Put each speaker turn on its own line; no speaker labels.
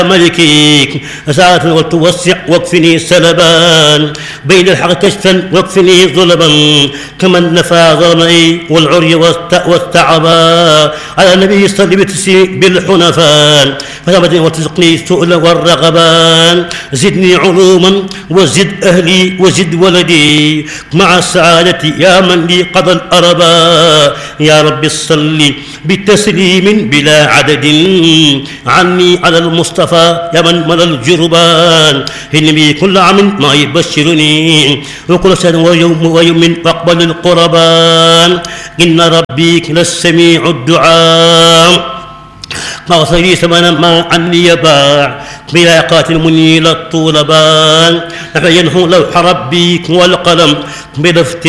ملكيك ساعة وتوسع واكفني سلبان بين الحق كشفا واكفني ظلما كمن نفى ظلمي والعري والتعبا على النبي صلى بالحنفان فثبت وتزقني السؤل والرغبان زدني علوما وزد أهلي وزد ولدي مع السعادة يا من لي قضى الأربا يا رب صل بتسليم بلا عدد عني على المصطفى يا من ملى الجربان إني كل عام ما يبشرني وكل سنة ويوم واقبل القربان إن ربي للسميع الدعاء مغفري ثمنا ما عني يباع بلاقات المنيل الطولبان نحن ينهو لوح ربي والقلم بالافتراء